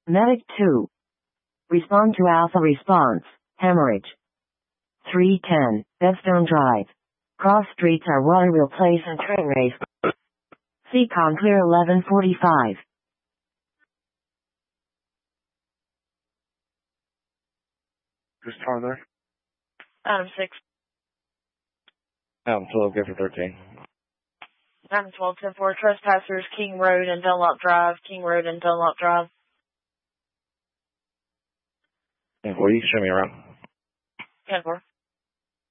Medic 2. Respond to Alpha response. Hemorrhage. 310. Bedstone Drive. Cross streets are Waterville Place and train race. Seacon clear 1145. Who's car there? Adam 6. Adam 12, go for 13. Adam 12, 10-4. Trespassers, King Road and Dunlop Drive. King Road and Dunlop Drive. 10-4, you can show me around. 10-4.